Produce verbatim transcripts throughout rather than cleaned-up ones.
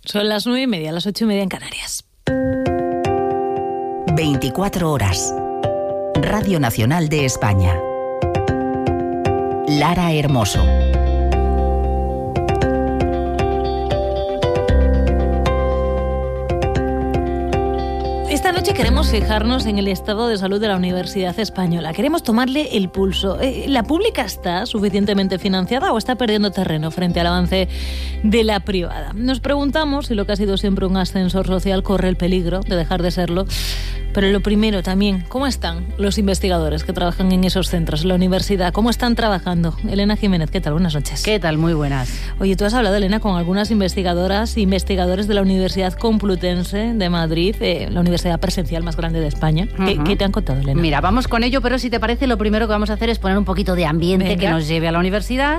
Son las nueve y media, las ocho y media en Canarias. veinticuatro horas. Radio Nacional de España. Lara Hermoso. Esta noche queremos fijarnos en el estado de salud de la Universidad Española. Queremos tomarle el pulso. ¿La pública está suficientemente financiada o está perdiendo terreno frente al avance de la privada? Nos preguntamos si lo que ha sido siempre un ascensor social corre el peligro de dejar de serlo. Pero lo primero también, ¿cómo están los investigadores que trabajan en esos centros, en la universidad? ¿Cómo están trabajando? Elena Jiménez, ¿qué tal? Buenas noches. ¿Qué tal? Muy buenas. Oye, tú has hablado, Elena, con algunas investigadoras e investigadores de la Universidad Complutense de Madrid, eh, la universidad presencial más grande de España. Uh-huh. ¿Qué, ¿Qué te han contado, Elena? Mira, vamos con ello, pero si te parece, lo primero que vamos a hacer es poner un poquito de ambiente Venga. que nos lleve a la universidad.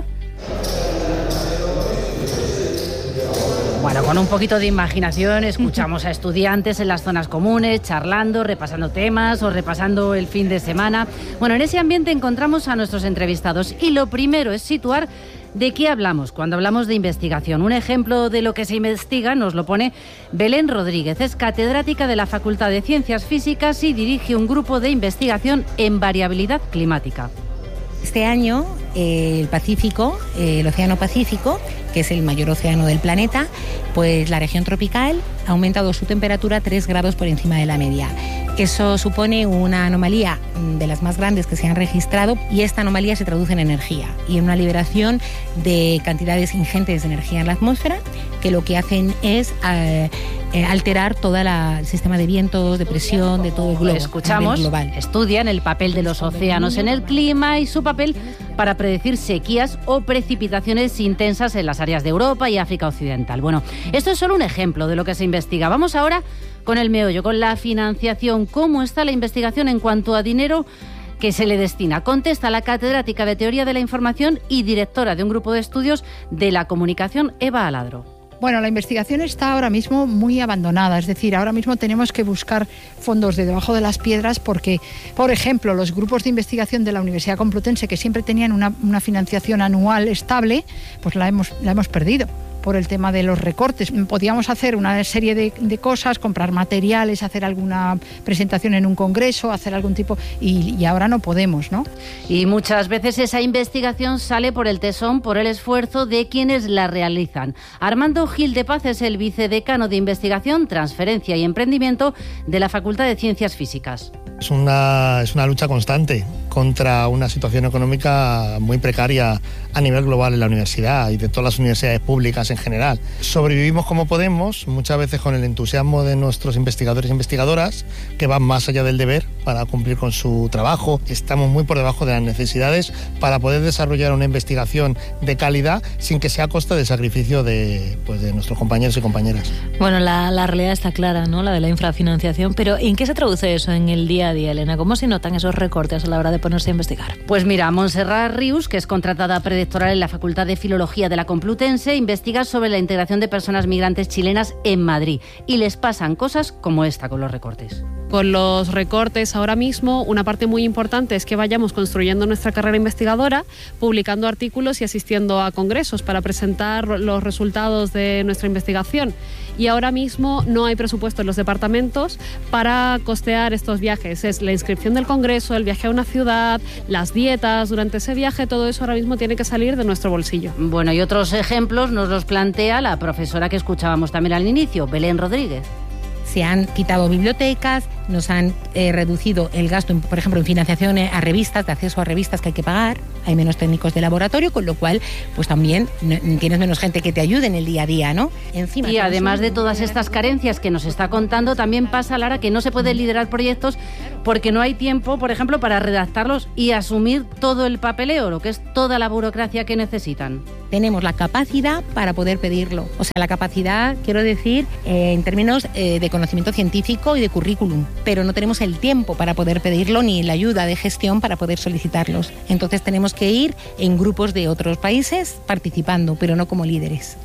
Bueno, con un poquito de imaginación escuchamos a estudiantes en las zonas comunes, charlando, repasando temas o repasando el fin de semana. Bueno, en ese ambiente encontramos a nuestros entrevistados y lo primero es situar de qué hablamos cuando hablamos de investigación. Un ejemplo de lo que se investiga nos lo pone Belén Rodríguez. Es catedrática de la Facultad de Ciencias Físicas y dirige un grupo de investigación en variabilidad climática. Este año eh, el Pacífico, eh, el Océano Pacífico, que es el mayor océano del planeta, pues la región tropical ha aumentado su temperatura tres grados por encima de la media. Eso supone una anomalía de las más grandes que se han registrado y esta anomalía se traduce en energía y en una liberación de cantidades ingentes de energía en la atmósfera que lo que hacen es eh, eh, alterar todo el sistema de vientos, de presión, de todo el globo. Escuchamos, global. Estudian el papel de los océanos en el clima y su papel para predecir sequías o precipitaciones intensas en las áreas de Europa y África Occidental. Bueno, esto es solo un ejemplo de lo que se investiga. Vamos ahora con el meollo, con la financiación. ¿Cómo está la investigación en cuanto a dinero que se le destina? Contesta la catedrática de Teoría de la Información y directora de un grupo de estudios de la comunicación, Eva Aladro. Bueno, la investigación está ahora mismo muy abandonada, es decir, ahora mismo tenemos que buscar fondos de debajo de las piedras porque, por ejemplo, los grupos de investigación de la Universidad Complutense, que siempre tenían una, una financiación anual estable, pues la hemos, la hemos perdido por el tema de los recortes. Podíamos hacer una serie de, de cosas, comprar materiales, hacer alguna presentación en un congreso, hacer algún tipo... Y, y ahora no podemos, ¿no? Y muchas veces esa investigación sale por el tesón, por el esfuerzo de quienes la realizan. Armando Gil de Paz es el vicedecano de Investigación, Transferencia y Emprendimiento de la Facultad de Ciencias Físicas. Es una, es una lucha constante contra una situación económica muy precaria a nivel global en la universidad y de todas las universidades públicas en general. Sobrevivimos como podemos, muchas veces con el entusiasmo de nuestros investigadores e investigadoras, que van más allá del deber para cumplir con su trabajo. Estamos muy por debajo de las necesidades para poder desarrollar una investigación de calidad sin que sea a costa del sacrificio de, pues, de nuestros compañeros y compañeras. Bueno, la, la realidad está clara, ¿no? La de la infrafinanciación, pero ¿en qué se traduce eso en el día a día, Elena? ¿Cómo se notan esos recortes a la hora de ponerse a investigar? Pues mira, Montserrat Rius, que es contratada predoctoral en la Facultad de Filología de la Complutense, investiga sobre la integración de personas migrantes chilenas en Madrid y les pasan cosas como esta con los recortes. Con los recortes ahora mismo, una parte muy importante es que vayamos construyendo nuestra carrera investigadora, publicando artículos y asistiendo a congresos para presentar los resultados de nuestra investigación. Y ahora mismo no hay presupuesto en los departamentos para costear estos viajes. Es la inscripción del congreso, el viaje a una ciudad, las dietas durante ese viaje, todo eso ahora mismo tiene que salir de nuestro bolsillo. Bueno, y otros ejemplos nos los plantea la profesora que escuchábamos también al inicio, Belén Rodríguez. Se han quitado bibliotecas, nos han eh, reducido el gasto, en, por ejemplo, en financiación a revistas, de acceso a revistas que hay que pagar, hay menos técnicos de laboratorio, con lo cual, pues también no, tienes menos gente que te ayude en el día a día, ¿no? Encima, y además de todas estas carencias que nos está contando, también pasa, Lara, que no se puede liderar proyectos porque no hay tiempo, por ejemplo, para redactarlos y asumir todo el papeleo, lo que es toda la burocracia que necesitan. Tenemos la capacidad para poder pedirlo, o sea, la capacidad, quiero decir, eh, en términos eh, de conocimiento científico y de currículum, pero no tenemos el tiempo para poder pedirlo ni la ayuda de gestión para poder solicitarlos. Entonces tenemos que ir en grupos de otros países participando, pero no como líderes.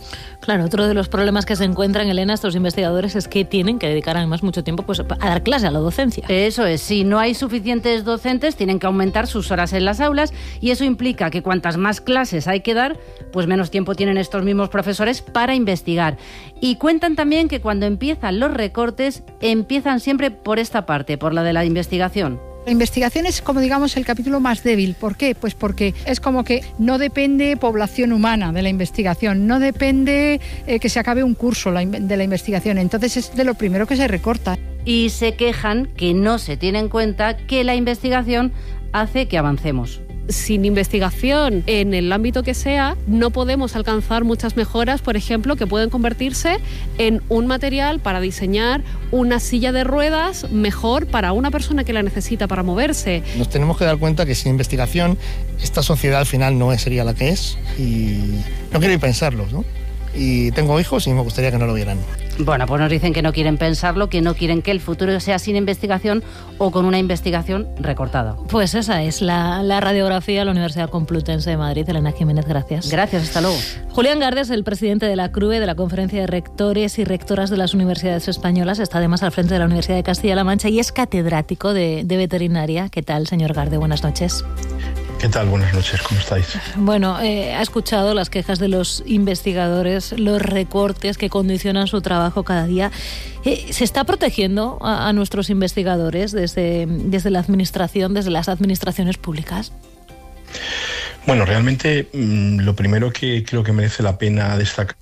Claro, otro de los problemas que se encuentran, Elena, estos investigadores es que tienen que dedicar además mucho tiempo pues, a dar clase, a la docencia. Eso es, si no hay suficientes docentes, tienen que aumentar sus horas en las aulas y eso implica que cuantas más clases hay que dar, pues menos tiempo tienen estos mismos profesores para investigar. Y cuentan también que cuando empiezan los recortes, empiezan siempre por esta parte, por la de la investigación. La investigación es, como digamos, el capítulo más débil. ¿Por qué? Pues porque es como que no depende población humana de la investigación, no depende eh, que se acabe un curso de la investigación. Entonces es de lo primero que se recorta. Y se quejan que no se tiene en cuenta que la investigación hace que avancemos. Sin investigación, en el ámbito que sea, no podemos alcanzar muchas mejoras, por ejemplo, que pueden convertirse en un material para diseñar una silla de ruedas mejor para una persona que la necesita para moverse. Nos tenemos que dar cuenta que sin investigación esta sociedad al final no sería la que es y no quiero ni pensarlo, ¿no? Y tengo hijos y me gustaría que no lo vieran. Bueno, pues nos dicen que no quieren pensarlo, que no quieren que el futuro sea sin investigación o con una investigación recortada. Pues esa es la, la radiografía de la Universidad Complutense de Madrid. Elena Jiménez, gracias. Gracias, hasta luego. Julián Gardes, el presidente de la C R U E, de la Conferencia de Rectores y Rectoras de las Universidades Españolas, está además al frente de la Universidad de Castilla-La Mancha y es catedrático de, de veterinaria. ¿Qué tal, señor Garde? Buenas noches. ¿Qué tal? Buenas noches, ¿cómo estáis? Bueno, eh, ha escuchado las quejas de los investigadores, los recortes que condicionan su trabajo cada día. Eh, ¿Se está protegiendo a, a nuestros investigadores desde, desde la administración, desde las administraciones públicas? Bueno, realmente lo primero que creo que merece la pena destacar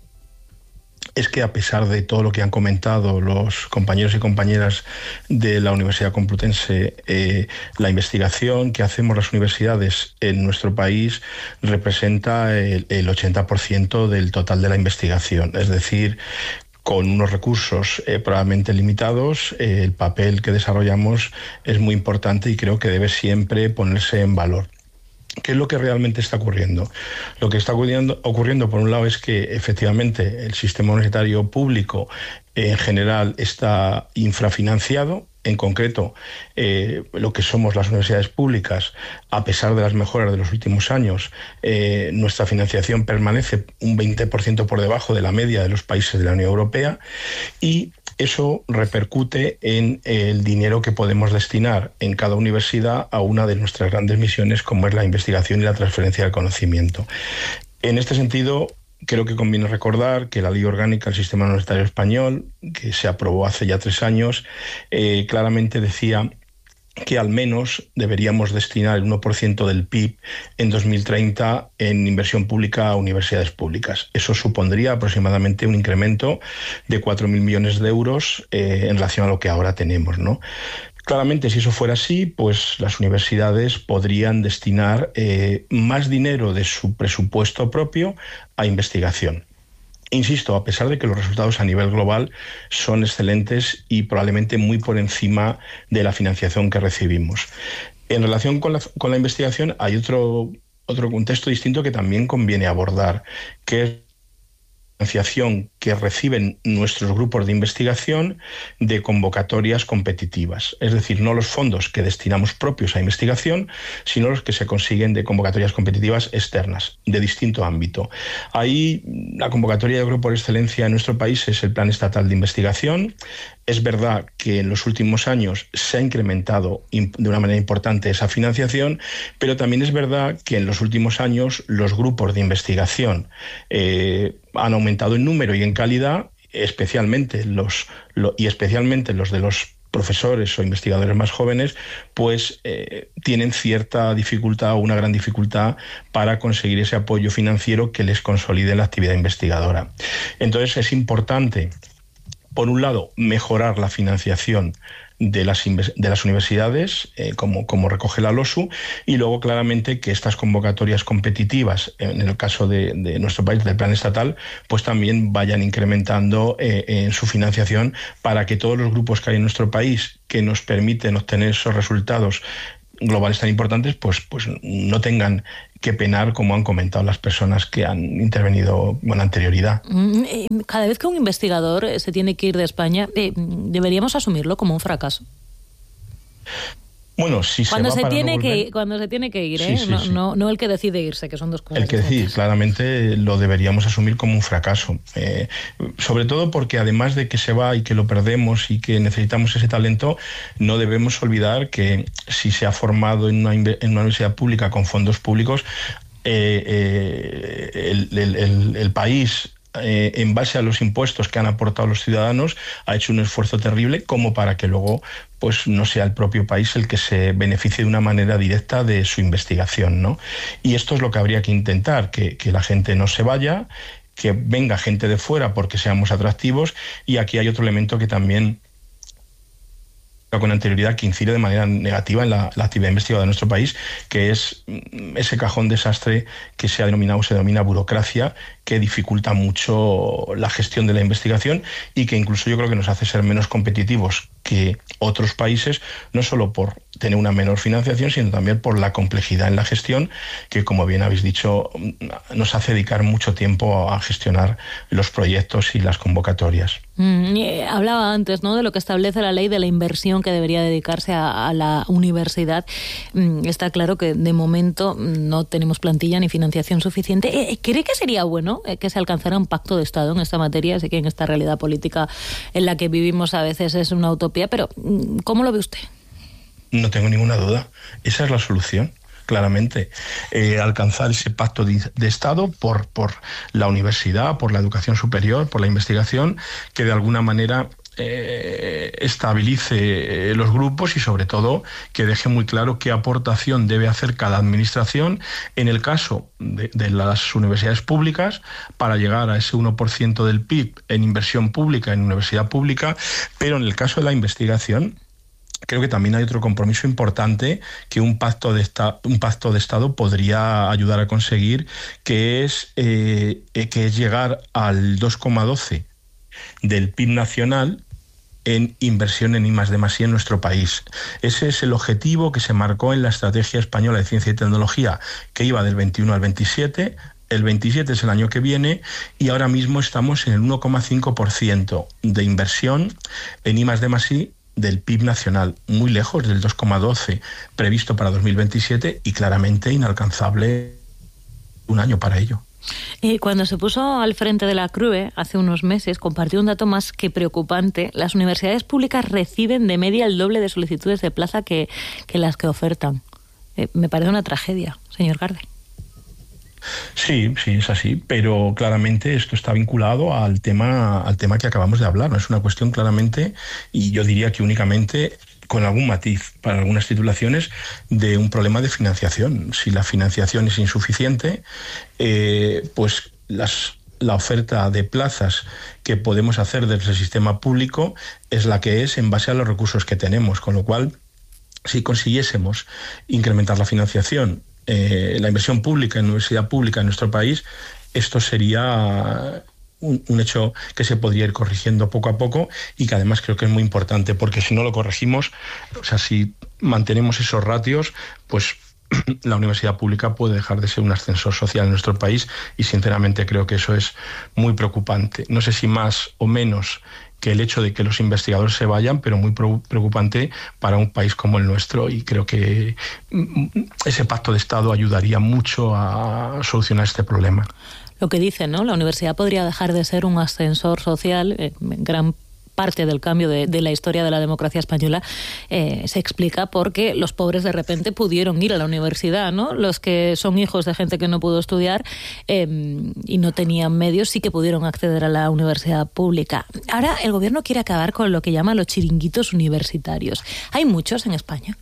es que a pesar de todo lo que han comentado los compañeros y compañeras de la Universidad Complutense, eh, la investigación que hacemos las universidades en nuestro país representa el, el ochenta por ciento del total de la investigación. Es decir, con unos recursos eh, probablemente limitados, eh, el papel que desarrollamos es muy importante y creo que debe siempre ponerse en valor. ¿Qué es lo que realmente está ocurriendo? Lo que está ocurriendo, ocurriendo, por un lado, es que efectivamente el sistema universitario público eh, en general está infrafinanciado. En concreto, eh, lo que somos las universidades públicas, a pesar de las mejoras de los últimos años, eh, nuestra financiación permanece un veinte por ciento por debajo de la media de los países de la Unión Europea y eso repercute en el dinero que podemos destinar en cada universidad a una de nuestras grandes misiones, como es la investigación y la transferencia del conocimiento. En este sentido, creo que conviene recordar que la Ley Orgánica del Sistema Universitario Español, que se aprobó hace ya tres años, eh, claramente decía que al menos deberíamos destinar el uno por ciento del P I B en dos mil treinta en inversión pública a universidades públicas. Eso supondría aproximadamente un incremento de cuatro mil millones de euros eh, en relación a lo que ahora tenemos, ¿no? Claramente, si eso fuera así, pues las universidades podrían destinar eh, más dinero de su presupuesto propio a investigación. Insisto, a pesar de que los resultados a nivel global son excelentes y probablemente muy por encima de la financiación que recibimos. En relación con la, con la investigación hay otro, otro contexto distinto que también conviene abordar, que es la financiación que reciben nuestros grupos de investigación de convocatorias competitivas. Es decir, no los fondos que destinamos propios a investigación, sino los que se consiguen de convocatorias competitivas externas, de distinto ámbito. Ahí la convocatoria, yo creo, por excelencia en nuestro país es el Plan Estatal de Investigación. Es verdad que en los últimos años se ha incrementado de una manera importante esa financiación, pero también es verdad que en los últimos años los grupos de investigación eh, han aumentado en número y en calidad, especialmente los, lo, y especialmente los de los profesores o investigadores más jóvenes, pues eh, tienen cierta dificultad o una gran dificultad para conseguir ese apoyo financiero que les consolide la actividad investigadora. Entonces es importante, por un lado, mejorar la financiación de las, de las universidades, eh, como, como recoge la LOSU, y luego claramente que estas convocatorias competitivas, en el caso de, de nuestro país, del plan estatal, pues también vayan incrementando eh, en su financiación para que todos los grupos que hay en nuestro país que nos permiten obtener esos resultados globales tan importantes, pues, pues no tengan que penar, como han comentado las personas que han intervenido con anterioridad. Cada vez que un investigador se tiene que ir de España, ¿deberíamos asumirlo como un fracaso? Bueno, si cuando se, se va para tiene no que cuando se tiene que ir, ¿eh? Sí, sí, no, sí. no, no el que decide irse, que son dos cosas. El que decide, claramente lo deberíamos asumir como un fracaso. Eh, sobre todo porque además de que se va y que lo perdemos y que necesitamos ese talento, no debemos olvidar que si se ha formado en una, en una universidad pública con fondos públicos, eh, eh, el, el, el, el país, Eh, en base a los impuestos que han aportado los ciudadanos, ha hecho un esfuerzo terrible como para que luego pues no sea el propio país el que se beneficie de una manera directa de su investigación, ¿no? Y esto es lo que habría que intentar, que, que la gente no se vaya, que venga gente de fuera porque seamos atractivos. Y aquí hay otro elemento que también con anterioridad que incide de manera negativa en la, la actividad investigadora de nuestro país, que es ese cajón desastre que se ha denominado, se denomina burocracia, que dificulta mucho la gestión de la investigación y que incluso yo creo que nos hace ser menos competitivos que otros países, no solo por tener una menor financiación, sino también por la complejidad en la gestión, que como bien habéis dicho, nos hace dedicar mucho tiempo a gestionar los proyectos y las convocatorias. Mm, eh, hablaba antes, ¿no?, de lo que establece la ley de la inversión que debería dedicarse a, a la universidad. Mm, está claro que de momento no tenemos plantilla ni financiación suficiente. Eh, ¿Cree que sería bueno eh, que se alcanzara un pacto de Estado en esta materia? Sé que en esta realidad política en la que vivimos a veces es una utopía, pero ¿cómo lo ve usted? No tengo ninguna duda. Esa es la solución, claramente. Eh, alcanzar ese pacto de, de Estado por, por la universidad, por la educación superior, por la investigación, que de alguna manera eh, estabilice los grupos y sobre todo que deje muy claro qué aportación debe hacer cada administración en el caso de, de las universidades públicas para llegar a ese uno por ciento del P I B en inversión pública, en universidad pública, pero en el caso de la investigación creo que también hay otro compromiso importante que un pacto de, esta, un pacto de Estado podría ayudar a conseguir, que es, eh, que es llegar al dos coma doce del P I B nacional en inversión en I más D más I en nuestro país. Ese es el objetivo que se marcó en la Estrategia Española de Ciencia y Tecnología, que iba del veintiuno al veintisiete. El veintisiete es el año que viene y ahora mismo estamos en el uno coma cinco por ciento de inversión en I más D más I del P I B nacional, muy lejos del dos coma doce previsto para dos mil veintisiete y claramente inalcanzable un año para ello. Eh, cuando se puso al frente de la C R U E hace unos meses, compartió un dato más que preocupante. Las universidades públicas reciben de media el doble de solicitudes de plaza que, que las que ofertan. Eh, me parece una tragedia, señor Garde. Sí, sí, es así, pero claramente esto está vinculado al tema, al tema que acabamos de hablar, ¿no? Es una cuestión claramente, y yo diría que únicamente con algún matiz para algunas titulaciones, de un problema de financiación. Si la financiación es insuficiente, eh, pues las, la oferta de plazas que podemos hacer desde el sistema público es la que es en base a los recursos que tenemos, con lo cual, si consiguiésemos incrementar la financiación, Eh, la inversión pública en universidad pública en nuestro país, esto sería un, un hecho que se podría ir corrigiendo poco a poco y que además creo que es muy importante, porque si no lo corregimos, o sea, si mantenemos esos ratios, pues la universidad pública puede dejar de ser un ascensor social en nuestro país y sinceramente creo que eso es muy preocupante. No sé si más o menos que el hecho de que los investigadores se vayan, pero muy preocupante para un país como el nuestro, y creo que ese pacto de Estado ayudaría mucho a solucionar este problema. Lo que dicen, ¿no? La universidad podría dejar de ser un ascensor social, eh, gran parte del cambio de, de la historia de la democracia española eh, se explica porque los pobres de repente pudieron ir a la universidad, ¿no? Los que son hijos de gente que no pudo estudiar eh, y no tenían medios sí que pudieron acceder a la universidad pública. Ahora el gobierno quiere acabar con lo que llama los chiringuitos universitarios. ¿Hay muchos en España?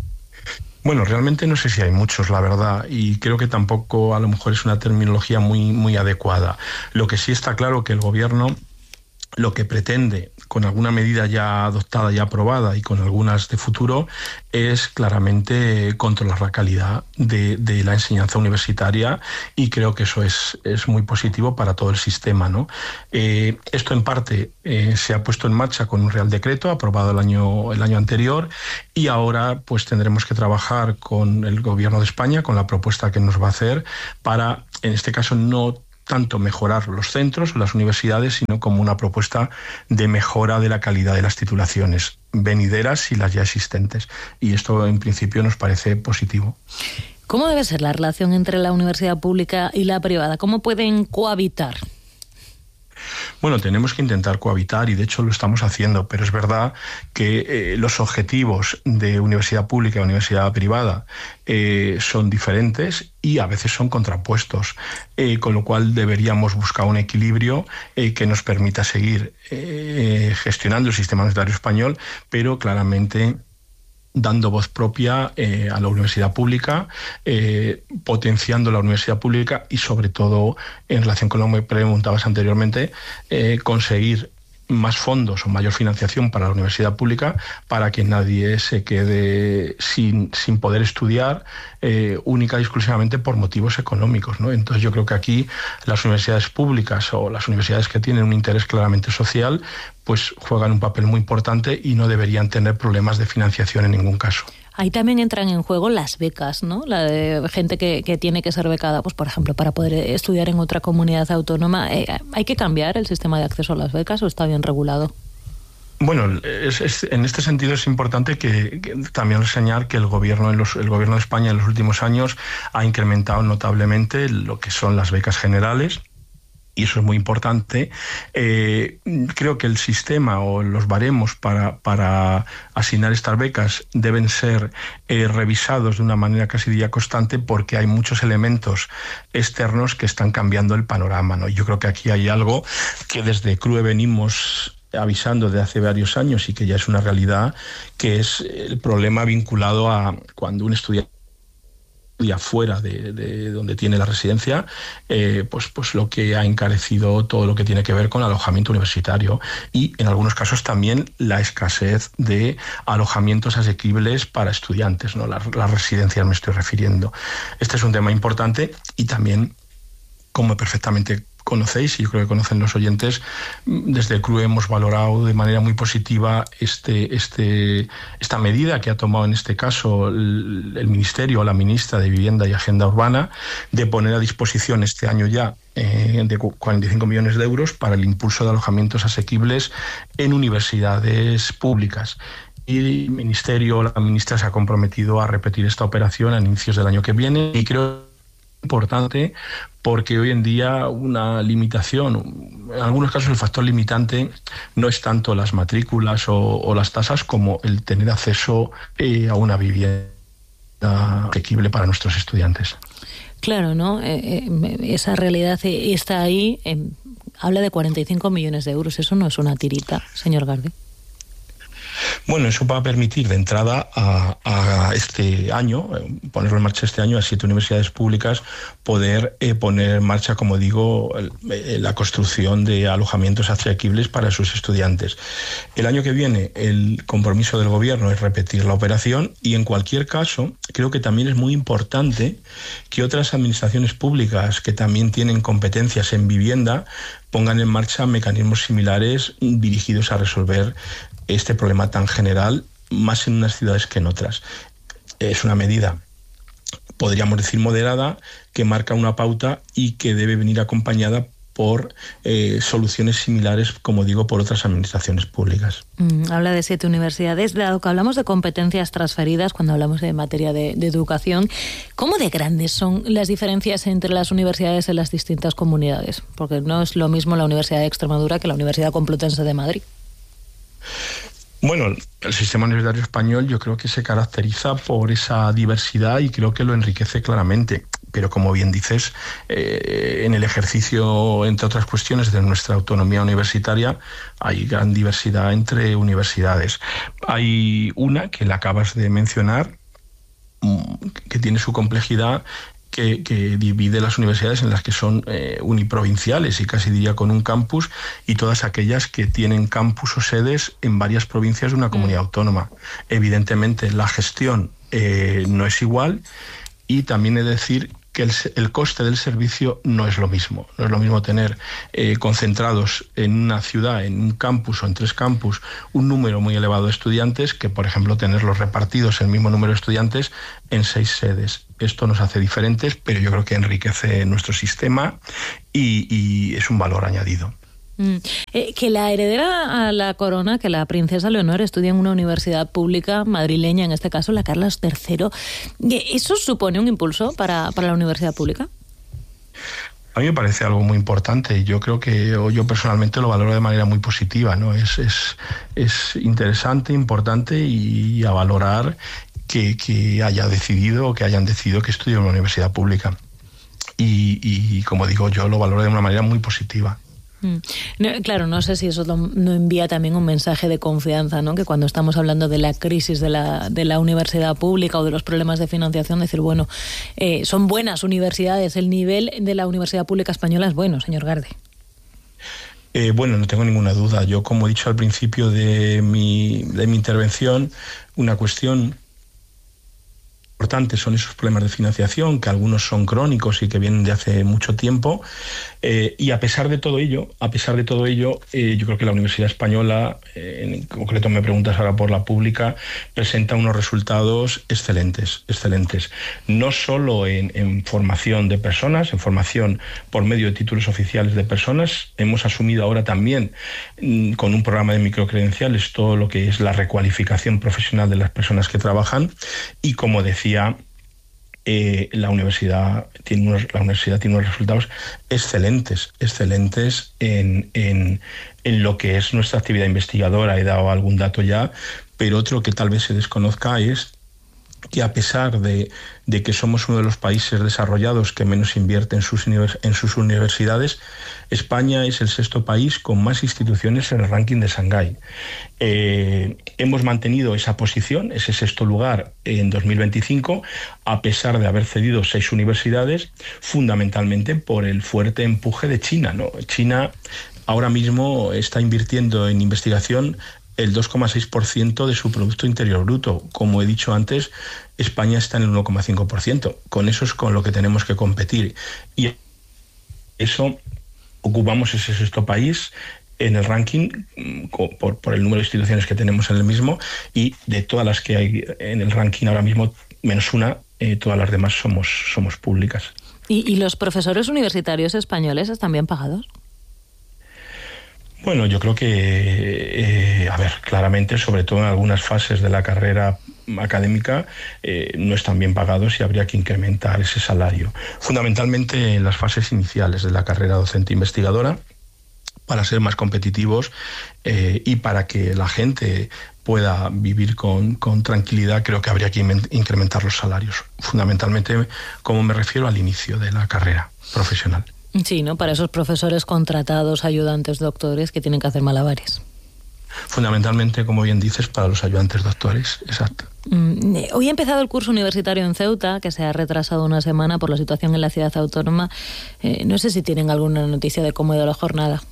Bueno, realmente no sé si hay muchos, la verdad, y creo que tampoco a lo mejor es una terminología muy, muy adecuada. Lo que sí está claro que el gobierno lo que pretende, con alguna medida ya adoptada y aprobada y con algunas de futuro, es claramente controlar la calidad de, de la enseñanza universitaria, y creo que eso es, es muy positivo para todo el sistema, ¿no? Eh, esto en parte eh, se ha puesto en marcha con un Real Decreto aprobado el año, el año anterior, y ahora pues tendremos que trabajar con el Gobierno de España, con la propuesta que nos va a hacer para, en este caso, no tanto mejorar los centros, las universidades, sino como una propuesta de mejora de la calidad de las titulaciones venideras y las ya existentes. Y esto en principio nos parece positivo. ¿Cómo debe ser la relación entre la universidad pública y la privada? ¿Cómo pueden cohabitar? Bueno, tenemos que intentar cohabitar y de hecho lo estamos haciendo, pero es verdad que eh, los objetivos de universidad pública y universidad privada eh, son diferentes y a veces son contrapuestos, eh, con lo cual deberíamos buscar un equilibrio eh, que nos permita seguir eh, gestionando el sistema universitario español, pero claramente dando voz propia eh, a la universidad pública, eh, potenciando la universidad pública y sobre todo, en relación con lo que me preguntabas anteriormente, eh, conseguir más fondos o mayor financiación para la universidad pública para que nadie se quede sin, sin poder estudiar eh, única y exclusivamente por motivos económicos, ¿no? Entonces yo creo que aquí las universidades públicas o las universidades que tienen un interés claramente social pues juegan un papel muy importante y no deberían tener problemas de financiación en ningún caso. Ahí también entran en juego las becas, ¿no? La de gente que, que tiene que ser becada, pues por ejemplo, para poder estudiar en otra comunidad autónoma. Eh, ¿Hay que cambiar el sistema de acceso a las becas o está bien regulado? Bueno, es, es, en este sentido es importante que, que también reseñar que el gobierno, en los, el gobierno de España en los últimos años ha incrementado notablemente lo que son las becas generales. Y eso es muy importante. Eh, creo que el sistema o los baremos para, para asignar estas becas deben ser eh, revisados de una manera casi diría constante porque hay muchos elementos externos que están cambiando el panorama, ¿no? Yo creo que aquí hay algo que desde C R U E venimos avisando de hace varios años y que ya es una realidad, que es el problema vinculado a cuando un estudiante fuera de, de donde tiene la residencia, eh, pues, pues lo que ha encarecido todo lo que tiene que ver con alojamiento universitario y en algunos casos también la escasez de alojamientos asequibles para estudiantes, ¿no? Las, las residencias me estoy refiriendo. Este es un tema importante y también, como perfectamente conocéis, y yo creo que conocen los oyentes, desde el C R U E hemos valorado de manera muy positiva este, este, esta medida que ha tomado en este caso el, el Ministerio o la Ministra de Vivienda y Agenda Urbana de poner a disposición este año ya eh, de cuarenta y cinco millones de euros para el impulso de alojamientos asequibles en universidades públicas. Y el Ministerio, la Ministra se ha comprometido a repetir esta operación a inicios del año que viene y creo importante porque hoy en día una limitación, en algunos casos el factor limitante no es tanto las matrículas o, o las tasas como el tener acceso eh, a una vivienda asequible para nuestros estudiantes. Claro, ¿no? Eh, eh, esa realidad está ahí. Eh, habla de cuarenta y cinco millones de euros. Eso no es una tirita, señor Gardi. Bueno, eso va a permitir de entrada a, a este año, ponerlo en marcha este año, a siete universidades públicas, poder eh, poner en marcha, como digo, el, la construcción de alojamientos asequibles para sus estudiantes. El año que viene el compromiso del gobierno es repetir la operación y en cualquier caso creo que también es muy importante que otras administraciones públicas que también tienen competencias en vivienda pongan en marcha mecanismos similares dirigidos a resolver este problema tan general, más en unas ciudades que en otras. Es una medida, podríamos decir, moderada, que marca una pauta y que debe venir acompañada por eh, soluciones similares, como digo, por otras administraciones públicas. Mm, habla de siete universidades. Dado que hablamos de competencias transferidas, cuando hablamos de materia de, de educación, ¿cómo de grandes son las diferencias entre las universidades en las distintas comunidades? Porque no es lo mismo la Universidad de Extremadura que la Universidad Complutense de Madrid. Bueno, el sistema universitario español yo creo que se caracteriza por esa diversidad y creo que lo enriquece claramente. Pero como bien dices, eh, en el ejercicio, entre otras cuestiones, de nuestra autonomía universitaria, hay gran diversidad entre universidades. Hay una que la acabas de mencionar, que tiene su complejidad, Que, que divide las universidades en las que son eh, uniprovinciales y casi diría con un campus, y todas aquellas que tienen campus o sedes en varias provincias de una comunidad mm. autónoma. Evidentemente la gestión eh, no es igual y también he de decir que el, el coste del servicio no es lo mismo. No es lo mismo tener eh, concentrados en una ciudad, en un campus o en tres campus, un número muy elevado de estudiantes que, por ejemplo, tenerlos repartidos el mismo número de estudiantes en seis sedes. Esto nos hace diferentes, pero yo creo que enriquece nuestro sistema y, y es un valor añadido. Mm. Eh, que la heredera a la corona, que la princesa Leonor, estudia en una universidad pública madrileña, en este caso la Carlos tercero. ¿Eso supone un impulso para, para la universidad pública? A mí me parece algo muy importante. Yo creo que yo, yo personalmente lo valoro de manera muy positiva, ¿no? Es, es, es interesante, importante y a valorar que, que haya decidido o que hayan decidido que estudie en una universidad pública. Y, y como digo, yo lo valoro de una manera muy positiva. No, claro, no sé si eso no envía también un mensaje de confianza, ¿no? Que cuando estamos hablando de la crisis de la, de la universidad pública o de los problemas de financiación, decir, bueno, eh, son buenas universidades, el nivel de la universidad pública española es bueno, señor Garde. Eh, bueno, no tengo ninguna duda. Yo, como he dicho al principio de mi, de mi intervención, una cuestión importante son esos problemas de financiación, que algunos son crónicos y que vienen de hace mucho tiempo, eh, y a pesar de todo ello, a pesar de todo ello, eh, yo creo que la Universidad Española, eh, en concreto me preguntas ahora por la pública, presenta unos resultados excelentes, excelentes, no solo en, en formación de personas, en formación por medio de títulos oficiales de personas, hemos asumido ahora también mm, con un programa de microcredenciales todo lo que es la recualificación profesional de las personas que trabajan, y como decía, Eh, la universidad tiene unos, la universidad tiene unos resultados excelentes, excelentes en, en, en lo que es nuestra actividad investigadora. He dado algún dato ya, pero otro que tal vez se desconozca es que a pesar de, de que somos uno de los países desarrollados que menos invierte en sus, univers, en sus universidades, España es el sexto país con más instituciones en el ranking de Shanghái. Eh, hemos mantenido esa posición, ese sexto lugar en dos mil veinticinco, a pesar de haber cedido seis universidades, fundamentalmente por el fuerte empuje de China, ¿no? China ahora mismo está invirtiendo en investigación el dos coma seis por ciento de su Producto Interior Bruto. Como he dicho antes, España está en el uno coma cinco por ciento. Con eso es con lo que tenemos que competir. Y eso, ocupamos ese sexto país en el ranking por, por el número de instituciones que tenemos en el mismo, y de todas las que hay en el ranking ahora mismo, menos una, eh, todas las demás somos, somos públicas. ¿Y, ¿Y los profesores universitarios españoles están bien pagados? Bueno, yo creo que, eh, a ver, claramente, sobre todo en algunas fases de la carrera académica, eh, no están bien pagados y habría que incrementar ese salario. Fundamentalmente en las fases iniciales de la carrera docente investigadora, para ser más competitivos eh, y para que la gente pueda vivir con, con tranquilidad, creo que habría que incrementar los salarios. Fundamentalmente, como me refiero al inicio de la carrera profesional. Sí, ¿no? Para esos profesores contratados, ayudantes, doctores, que tienen que hacer malabares. Fundamentalmente, como bien dices, para los ayudantes doctores, exacto. Mm, hoy ha empezado el curso universitario en Ceuta, que se ha retrasado una semana por la situación en la ciudad autónoma. Eh, no sé si tienen alguna noticia de cómo ha ido la jornada.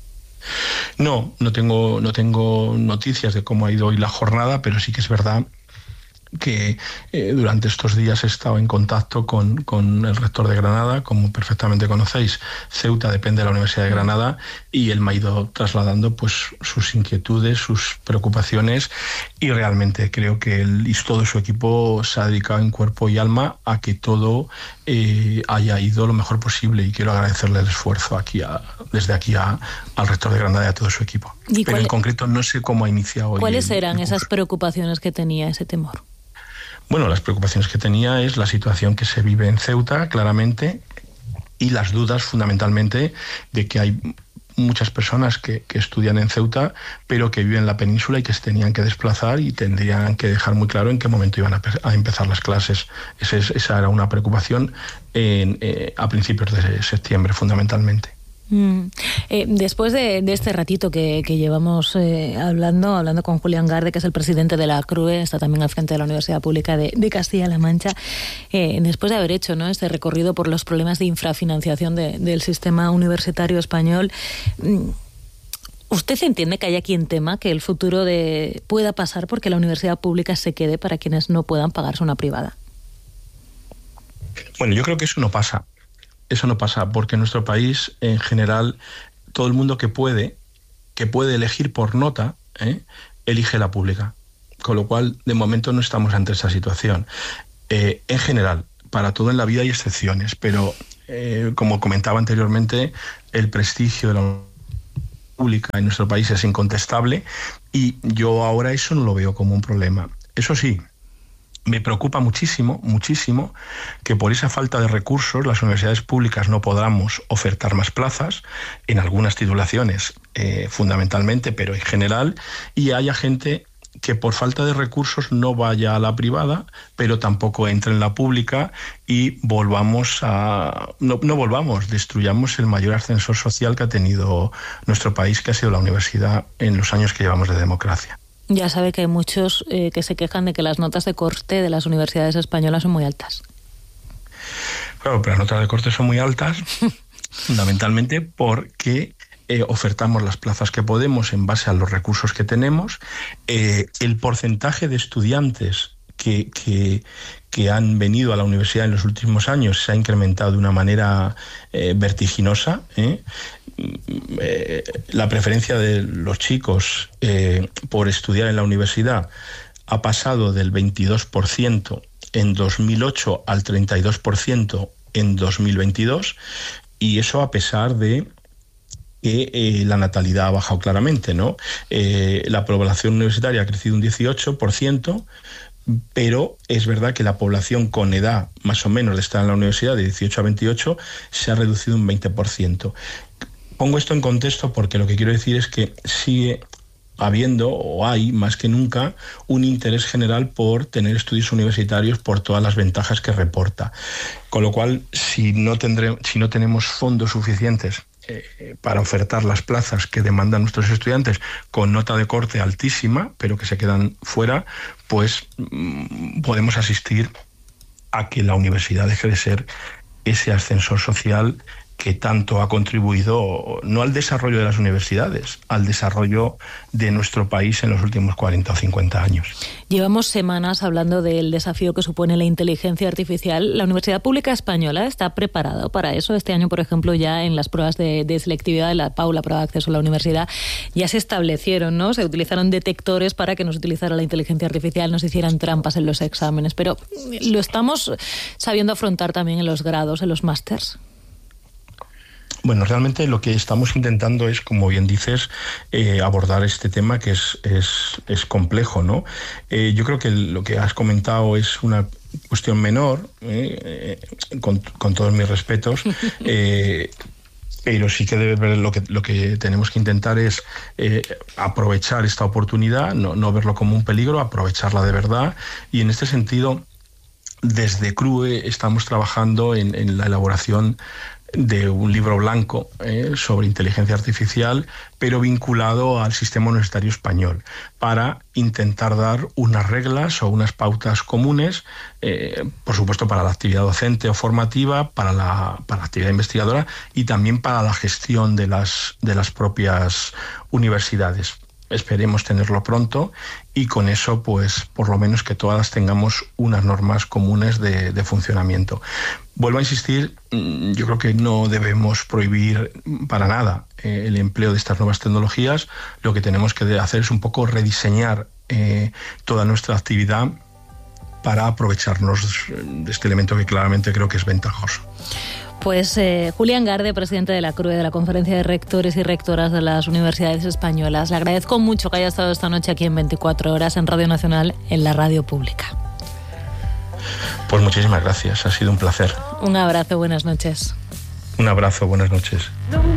No, no tengo, no tengo noticias de cómo ha ido hoy la jornada, pero sí que es verdad que eh, durante estos días he estado en contacto con, con el rector de Granada. Como perfectamente conocéis, Ceuta depende de la Universidad de Granada, y él me ha ido trasladando pues sus inquietudes, sus preocupaciones, y realmente creo que él y todo su equipo se ha dedicado en cuerpo y alma a que todo eh, haya ido lo mejor posible, y quiero agradecerle el esfuerzo aquí a, desde aquí a, al rector de Granada y a todo su equipo. Pero en concreto no sé cómo ha iniciado hoy. ¿Cuáles el, eran el esas preocupaciones que tenía, ese temor? Bueno, las preocupaciones que tenía es la situación que se vive en Ceuta, claramente, y las dudas fundamentalmente de que hay muchas personas que, que estudian en Ceuta, pero que viven en la península y que se tenían que desplazar y tendrían que dejar muy claro en qué momento iban a, a empezar las clases. Esa, es, esa era una preocupación en, eh, a principios de septiembre, fundamentalmente. Mm. Eh, después de, de este ratito que, que llevamos eh, hablando, hablando con Julián Garde, que es el presidente de la C R U E, está también al frente de la Universidad Pública de, de Castilla-La Mancha, eh, después de haber hecho, ¿no?, este recorrido por los problemas de infrafinanciación de, del sistema universitario español, ¿usted entiende que haya quien tema que el futuro de, pueda pasar porque la universidad pública se quede para quienes no puedan pagarse una privada? Bueno, yo creo que eso no pasa. Eso no pasa porque en nuestro país, en general, todo el mundo que puede, que puede elegir por nota, ¿eh? elige la pública. Con lo cual, de momento no estamos ante esa situación. Eh, en general, para todo en la vida hay excepciones, pero eh, como comentaba anteriormente, el prestigio de la pública en nuestro país es incontestable y yo ahora eso no lo veo como un problema. Eso sí, me preocupa muchísimo, muchísimo que por esa falta de recursos las universidades públicas no podamos ofertar más plazas en algunas titulaciones, eh, fundamentalmente, pero en general, y haya gente que por falta de recursos no vaya a la privada, pero tampoco entre en la pública y volvamos a... No, no volvamos, destruyamos el mayor ascensor social que ha tenido nuestro país, que ha sido la universidad en los años que llevamos de democracia. Ya sabe que hay muchos eh, que se quejan de que las notas de corte de las universidades españolas son muy altas. Claro, pero las notas de corte son muy altas, fundamentalmente porque eh, ofertamos las plazas que podemos en base a los recursos que tenemos. Eh, el porcentaje de estudiantes que, que, que han venido a la universidad en los últimos años se ha incrementado de una manera eh, vertiginosa, ¿eh? Eh, la preferencia de los chicos eh, por estudiar en la universidad ha pasado del veintidós por ciento en dos mil ocho al treinta y dos por ciento en dos mil veintidós, y eso a pesar de que eh, la natalidad ha bajado claramente, ¿no? Eh, la población universitaria ha crecido un dieciocho por ciento, pero es verdad que la población con edad más o menos de estar en la universidad, de dieciocho a veintiocho, se ha reducido un veinte por ciento. Pongo esto en contexto porque lo que quiero decir es que sigue habiendo, o hay más que nunca, un interés general por tener estudios universitarios por todas las ventajas que reporta. Con lo cual, si no, tendré, si no tenemos fondos suficientes eh, para ofertar las plazas que demandan nuestros estudiantes con nota de corte altísima, pero que se quedan fuera, pues mmm, podemos asistir a que la universidad deje de ser ese ascensor social que tanto ha contribuido no al desarrollo de las universidades, al desarrollo de nuestro país en los últimos cuarenta o cincuenta años. Llevamos semanas hablando del desafío que supone la inteligencia artificial. ¿La Universidad Pública Española está preparada para eso? Este año, por ejemplo, ya en las pruebas de, de selectividad de la PAU, la prueba de acceso a la universidad, ya se establecieron, ¿no? Se utilizaron detectores para que nos utilizara la inteligencia artificial, nos hicieran trampas en los exámenes. Pero ¿lo estamos sabiendo afrontar también en los grados, en los másters? Bueno, realmente lo que estamos intentando es, como bien dices, eh, abordar este tema que es, es, es complejo, ¿no? Eh, yo creo que lo que has comentado es una cuestión menor, eh, eh, con, con todos mis respetos, eh, pero sí que debe ver lo que lo que tenemos que intentar es eh, aprovechar esta oportunidad, no, no verlo como un peligro, aprovecharla de verdad, y en este sentido, desde C R U E estamos trabajando en, en la elaboración de un libro blanco eh, sobre inteligencia artificial, pero vinculado al sistema universitario español, para intentar dar unas reglas o unas pautas comunes, eh, por supuesto para la actividad docente o formativa, para la, para la actividad investigadora y también para la gestión de las, de las propias universidades. Esperemos tenerlo pronto y con eso, pues, por lo menos que todas tengamos unas normas comunes de, de funcionamiento. Vuelvo a insistir, yo creo que no debemos prohibir para nada eh, el empleo de estas nuevas tecnologías. Lo que tenemos que hacer es un poco rediseñar eh, toda nuestra actividad para aprovecharnos de este elemento que claramente creo que es ventajoso. Pues eh, Julián Garde, presidente de la C R U E, de la Conferencia de Rectores y Rectoras de las Universidades Españolas. Le agradezco mucho que haya estado esta noche aquí en veinticuatro horas en Radio Nacional, en la radio pública. Pues muchísimas gracias, ha sido un placer. Un abrazo, buenas noches. Un abrazo, buenas noches.